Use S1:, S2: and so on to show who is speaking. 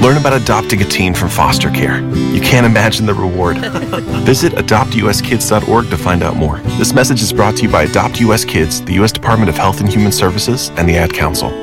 S1: Learn about adopting a teen from foster care. You can't imagine the reward. Visit adoptuskids.org to find out more. This message is brought to you by Adopt US Kids, the U.S. Department of Health and Human Services, and the Ad Council.